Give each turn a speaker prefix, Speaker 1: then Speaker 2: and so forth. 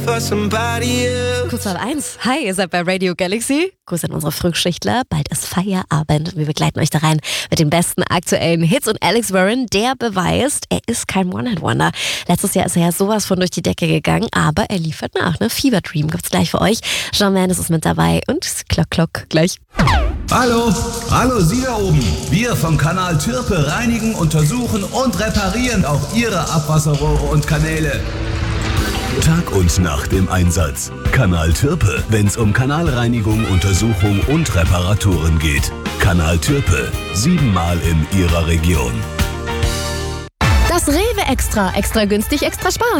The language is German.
Speaker 1: Kurz vor 1. Hi, ihr seid bei Radio Galaxy. Grüß an unsere Frühschichtler. Bald ist Feierabend. Wir begleiten euch da rein mit den besten aktuellen Hits. Und Alex Warren, der beweist, er ist kein One-Hit-Wonder. Letztes Jahr ist er ja sowas von durch die Decke gegangen, aber er liefert nach. Ne? Fever Dream gibt's gleich für euch. Shawn Mendes ist mit dabei und Klock, gleich.
Speaker 2: Hallo, Sie da oben. Wir vom Kanal Türpe reinigen, untersuchen und reparieren auch Ihre Abwasserrohre und Kanäle. Tag und Nacht im Einsatz. Kanal Türpe, wenn's um Kanalreinigung, Untersuchung und Reparaturen geht. Kanal Türpe, 7-mal in Ihrer Region.
Speaker 3: Das Rewe Extra. Extra günstig, extra sparen.